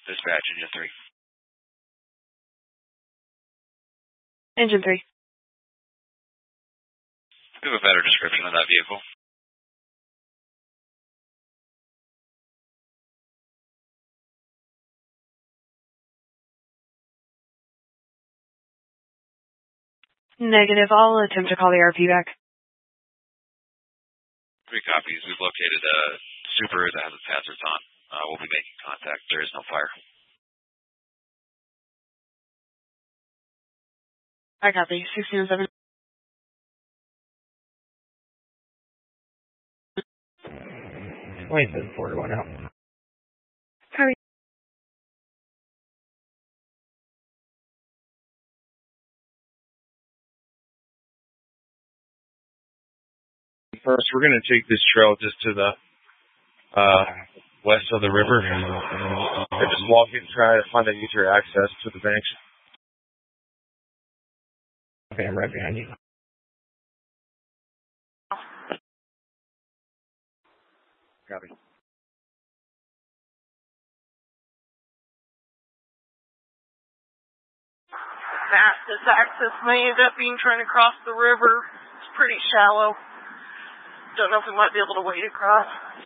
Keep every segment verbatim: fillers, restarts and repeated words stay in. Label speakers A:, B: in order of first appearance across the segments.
A: Dispatch, Engine three.
B: Engine three.
A: Do you have a better description of that vehicle?
B: Negative. I'll attempt to call the R P back.
A: Three copies. We've located a Subaru that has its hazards on. Uh, we'll be making contact. There is no fire.
B: I copy. sixteen oh seven.
C: twenty-seven forty-one out.
B: Copy.
D: First, we're going to take this trail just to the uh, west of the river and just walk it and try to find a easier access to the banks.
C: Okay, I'm right behind you.
D: Copy.
E: Fastest access may end up being trying to cross the river. It's pretty shallow. Don't know if we might be able to wade across.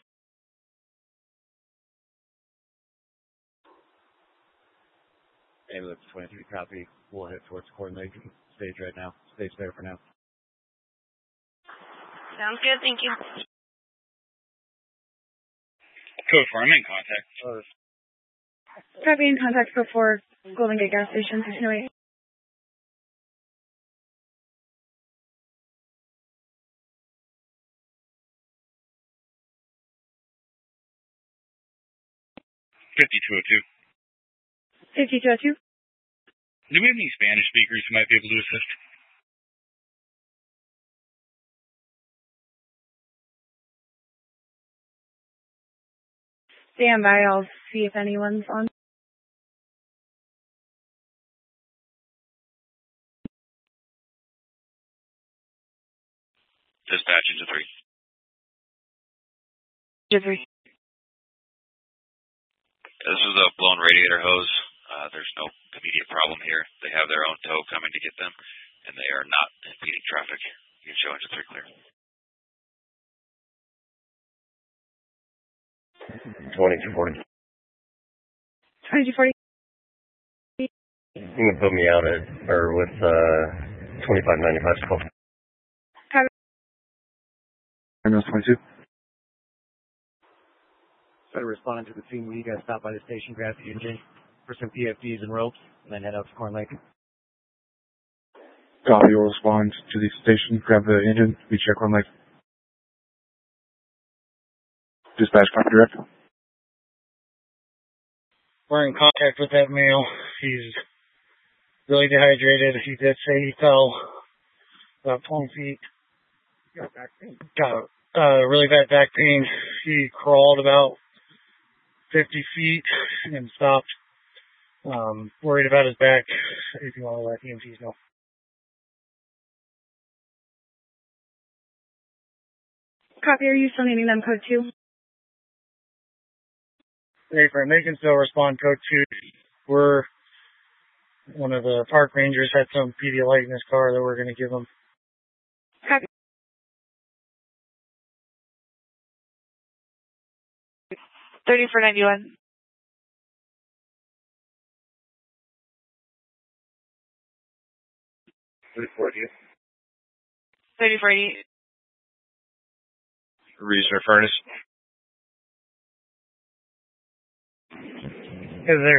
C: Ambulance twenty-three, copy. We'll head towards Corn Lake stage right now. Stay spare for now.
E: Sounds good, thank you.
A: Code four, I'm in contact.
B: Copy, in contact code four, Golden Gate gas station, sixteen oh eight.
A: fifty-two oh two.
B: fifty-two oh two.
A: Do we have any Spanish speakers who might be able to assist?
B: Stand by, I'll see if anyone's on.
A: Dispatch into three.
B: Engine three.
A: This is a blown radiator hose. Uh, there's no immediate problem here. They have their own tow coming to get them, and they are not impeding traffic. You can show engine three clear.
C: twenty-two forty.
B: twenty-two forty.
C: You can put me out at, or with, uh, twenty-five ninety-five call.
B: Copy.
D: Ambulance twenty-two.
C: Started responding to the scene where you guys stopped by the station, grab the engine for some P F Ds and ropes, and then head out to Corn Lake.
D: Copy, will respond to the station, grab the engine, we check Corn Lake. Dispatch, copy direct.
F: We're in contact with that male. He's really dehydrated. He did say he fell about twenty feet. Got back pain. Got uh, really bad back pain. He crawled about fifty feet and stopped. Um, worried about his back. If you want to let E M Ts know.
B: Copy, are you still needing them code two?
F: Hey, friend, they can still respond code two. We're, one of the park rangers had some Pedialyte in his car that we're going to give him.
B: Copy. thirty-four ninety-one.
D: thirty-four eighty.
B: thirty-four eighty.
D: Reasoner furnace.
F: Is there?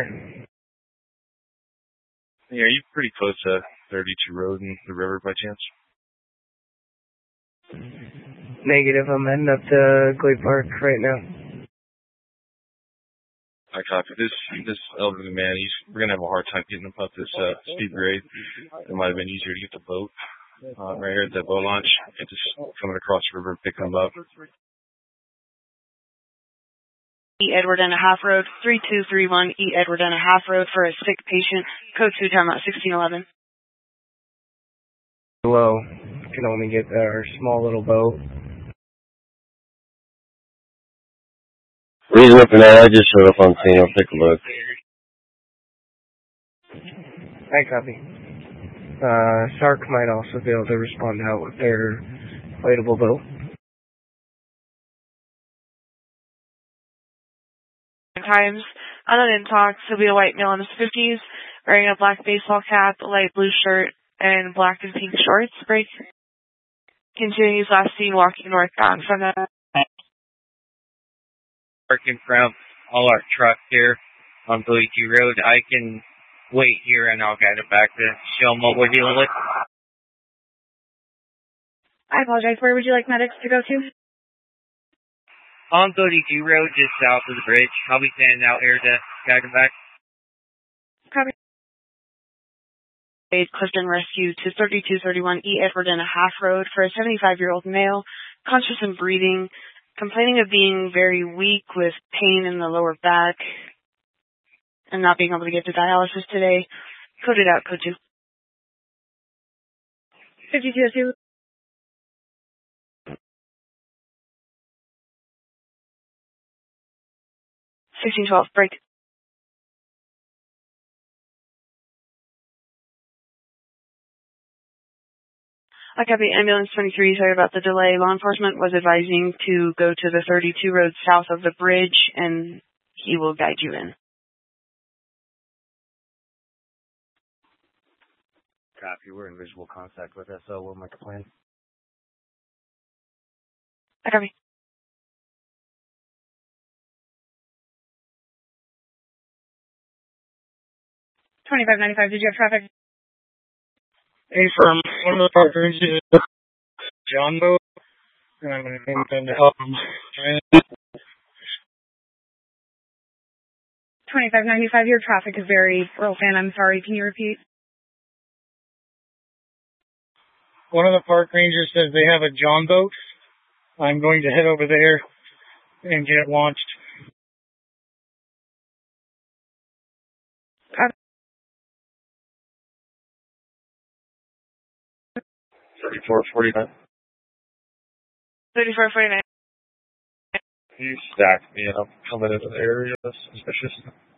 D: Yeah, are you pretty close to thirty-two Road and the river by chance?
G: Negative, I'm heading up to Glade Park right now.
D: I copy. This this elderly man, he's we're gonna have a hard time getting him up this uh, steep grade. It might have been easier to get the boat uh, right here at the boat launch and just coming across the river and picking him up.
B: E. Edward and a half road, three two three one E. Edward and a half road for a sick patient, code two, timeout sixteen eleven.
G: Low, can only get our small little boat.
C: Reason up and I just showed up on scene, I'll take a look.
G: I copy. Uh, SARC might also be able to respond out with their inflatable boat.
B: Times. On an intox, he'll be a white male in his fifties, wearing a black baseball cap, a light blue shirt, and black and pink shorts. Break. Continues last seen walking northbound from the...
H: Parking from all our truck here on Billy G Road. I can wait here and I'll guide it back to show them what we're dealing with.
B: I apologize. Where would you like medics to go to?
H: On Billy G Road, just south of the bridge. I'll be standing out here to guide them back.
B: Copy. Clifton Rescue to thirty-two thirty-one E Edward and a half Road for a seventy-five-year-old male, conscious and breathing, complaining of being very weak with pain in the lower back and not being able to get to dialysis today. Coded out, code two. fifty-two oh two. sixteen twelve, break. I copy ambulance twenty-three, sorry about the delay. Law enforcement was advising to go to the thirty-two road south of the bridge, and he will guide you in.
C: Copy, we're in visual contact with S O. We'll make a plan.
B: I copy. twenty-five ninety-five, did you have traffic?
F: Hey, from one of the partners is John Boat, and I'm going to need them to help him.
B: twenty-five ninety-five, your traffic is very broken. I'm sorry, can you repeat?
F: One of the park rangers says they have a John Boat. I'm going to head over there and get it launched.
D: thirty-four forty-nine.
B: thirty-four forty-nine.
D: You stacked me up coming into the area. That's suspicious.